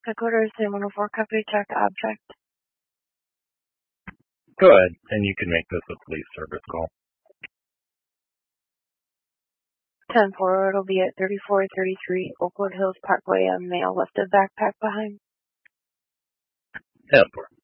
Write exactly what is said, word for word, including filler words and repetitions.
Dakota City one oh four, copy, check object. Go ahead, and you can make this a police service call. ten four, it'll be at thirty-four thirty-three Oakwood Hills Parkway. A male left a backpack behind. ten four.